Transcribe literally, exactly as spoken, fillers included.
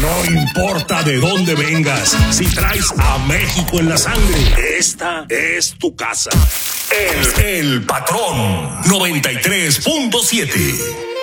No importa de dónde vengas, si traes a México en la sangre, esta es tu casa. El, el Patrón noventa y tres punto siete.